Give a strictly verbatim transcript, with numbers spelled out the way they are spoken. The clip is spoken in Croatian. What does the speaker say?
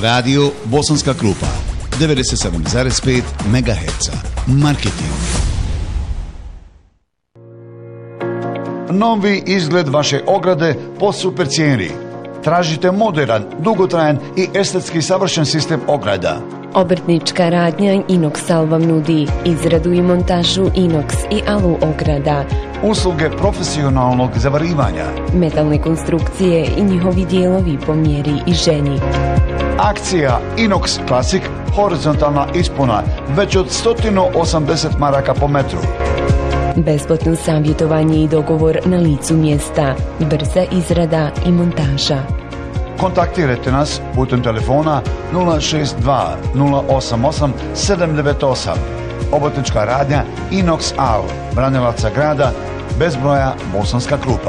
Radio Bosanska Krupa, devedeset sedam zarez pet megaherca. Marketing. Novi izgled vaše ograde po super cijeni. Tražite modern, dugotrajan i estetski savršen sistem ograda. Obrtnička radnja Inoxal vam nudi izradu i montažu inoks i alu ograda, Usluge profesionalnog zavarivanja. metalne konstrukcije i njihovi dijelovi po mjeri i želji. Akcija Inox Classic horizontalna ispona već od sto osamdeset maraka po metru. Besplatno savjetovanje i dogovor na licu mjesta, brza izrada i montaža. Kontaktirajte nas putem telefona nula šest dva nula osam osam sedam devet osam. Obrtnička radnja Inox Al, branilaca grada, bez broja Bosanska Krupa.